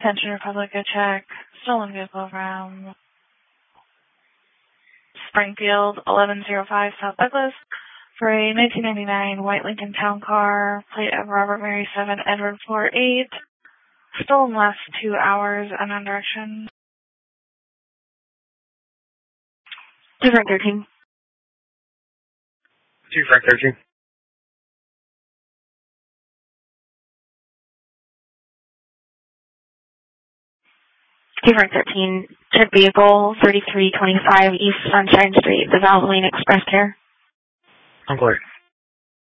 Attention Republic, a check. Stolen vehicle from Springfield, 1105 South Douglas, for a 1999 white Lincoln Town Car, plate of Robert Mary 7, Edward 48. Stolen last 2 hours, unknown direction. 2 Frank 13. 2 Frank 13. 2 Frank 13. Check vehicle 3325 East Sunshine Street, the Valvoline Express Care. I'm clear.